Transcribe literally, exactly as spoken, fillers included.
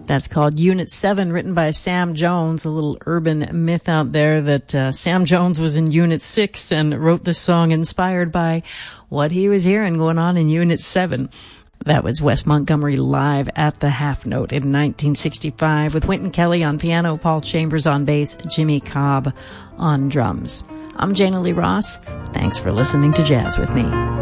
That's called Unit seven, written by Sam Jones, a little urban myth out there that uh, Sam Jones was in Unit six and wrote this song inspired by what he was hearing going on in Unit seven. That was Wes Montgomery live at the Half Note in nineteen sixty-five with Wynton Kelly on piano, Paul Chambers on bass, Jimmy Cobb on drums. I'm Jana Lee Ross. Thanks for listening to Jazz with Me.